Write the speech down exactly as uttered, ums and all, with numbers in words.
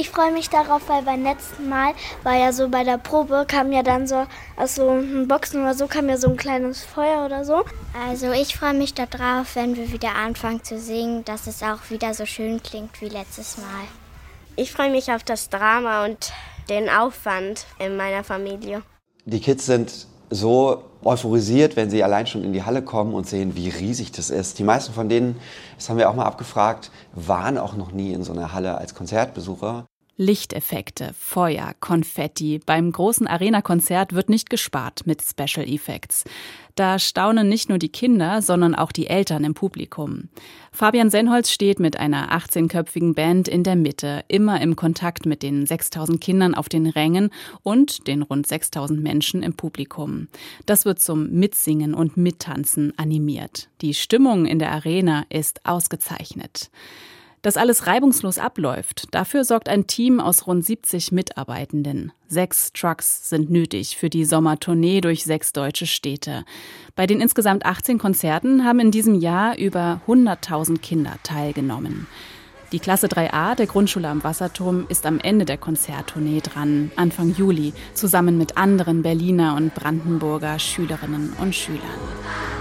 ich freue mich darauf, weil beim letzten Mal war ja so bei der Probe, kam ja dann so aus so einem Boxen oder so, kam ja so ein kleines Feuer oder so. Also ich freue mich darauf, wenn wir wieder anfangen zu singen, dass es auch wieder so schön klingt wie letztes Mal. Ich freue mich auf das Drama und den Aufwand in meiner Familie. Die Kids sind so euphorisiert, wenn sie allein schon in die Halle kommen und sehen, wie riesig das ist. Die meisten von denen, das haben wir auch mal abgefragt, waren auch noch nie in so einer Halle als Konzertbesucher. Lichteffekte, Feuer, Konfetti. Beim großen Arena-Konzert wird nicht gespart mit Special Effects. Da staunen nicht nur die Kinder, sondern auch die Eltern im Publikum. Fabian Senholz steht mit einer achtzehnköpfigen Band in der Mitte, immer im Kontakt mit den sechstausend Kindern auf den Rängen und den rund sechstausend Menschen im Publikum. Das wird zum Mitsingen und Mittanzen animiert. Die Stimmung in der Arena ist ausgezeichnet. Dass alles reibungslos abläuft, dafür sorgt ein Team aus rund siebzig Mitarbeitenden. Sechs Trucks sind nötig für die Sommertournee durch sechs deutsche Städte. Bei den insgesamt achtzehn Konzerten haben in diesem Jahr über hunderttausend Kinder teilgenommen. Die Klasse drei a der Grundschule am Wasserturm ist am Ende der Konzerttournee dran, Anfang Juli, zusammen mit anderen Berliner und Brandenburger Schülerinnen und Schülern.